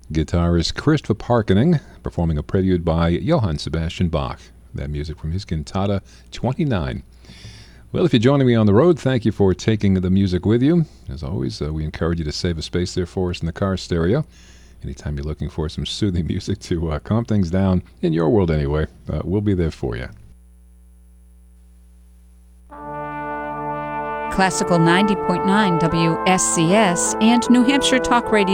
Guitarist Christopher Parkening performing a prelude by Johann Sebastian Bach. That music from his Cantata 29. Well, if you're joining me on the road, thank you for taking the music with you. As always, we encourage you to save a space there for us in the car stereo. Anytime you're looking for some soothing music to calm things down, in your world anyway, we'll be there for you. Classical 90.9 WSCS and New Hampshire Talk Radio.